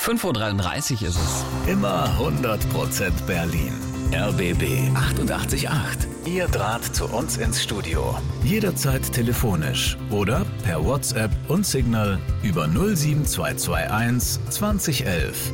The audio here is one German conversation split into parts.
5:33 Uhr ist es. Immer 100% Berlin. RBB 88.8. Ihr Draht zu uns ins Studio. Jederzeit telefonisch oder per WhatsApp und Signal über 07221 2011.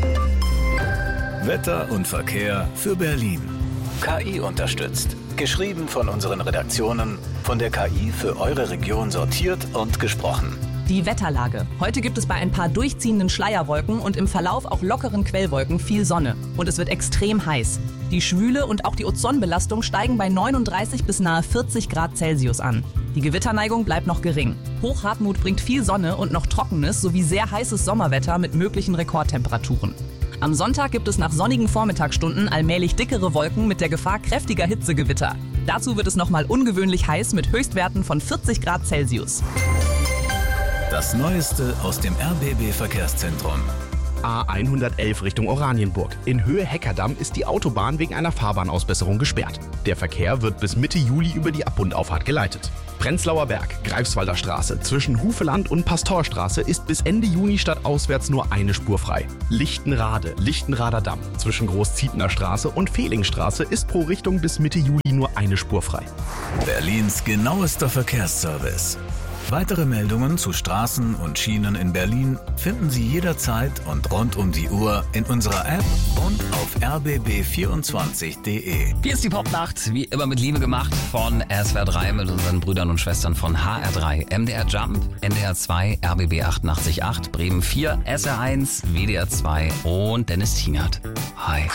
Wetter und Verkehr für Berlin. KI unterstützt. Geschrieben von unseren Redaktionen, von der KI für eure Region sortiert und gesprochen. Die Wetterlage. Heute gibt es bei ein paar durchziehenden Schleierwolken und im Verlauf auch lockeren Quellwolken viel Sonne. Und es wird extrem heiß. Die Schwüle und auch die Ozonbelastung steigen bei 39 bis nahe 40 Grad Celsius an. Die Gewitterneigung bleibt noch gering. Hochhartmut bringt viel Sonne und noch trockenes sowie sehr heißes Sommerwetter mit möglichen Rekordtemperaturen. Am Sonntag gibt es nach sonnigen Vormittagsstunden allmählich dickere Wolken mit der Gefahr kräftiger Hitzegewitter. Dazu wird es nochmal ungewöhnlich heiß mit Höchstwerten von 40 Grad Celsius. Das Neueste aus dem RBB-Verkehrszentrum. A111 Richtung Oranienburg. In Höhe Heckerdamm ist die Autobahn wegen einer Fahrbahnausbesserung gesperrt. Der Verkehr wird bis Mitte Juli über die Ab- und Auffahrt geleitet. Prenzlauer Berg, Greifswalder Straße zwischen Hufeland und Pastorstraße ist bis Ende Juni stadtauswärts nur eine Spur frei. Lichtenrade, Lichtenrader Damm zwischen Großzietner Straße und Fehlingstraße ist pro Richtung bis Mitte Juli nur eine Spur frei. Berlins genauester Verkehrsservice. Weitere Meldungen zu Straßen und Schienen in Berlin finden Sie jederzeit und rund um die Uhr in unserer App und auf rbb24.de. Hier ist die Popnacht, wie immer mit Liebe gemacht von SWR 3 mit unseren Brüdern und Schwestern von HR3, MDR Jump, NDR 2, RBB 88.8, Bremen 4, SR1, WDR 2 und Dennis Tienert. Hi.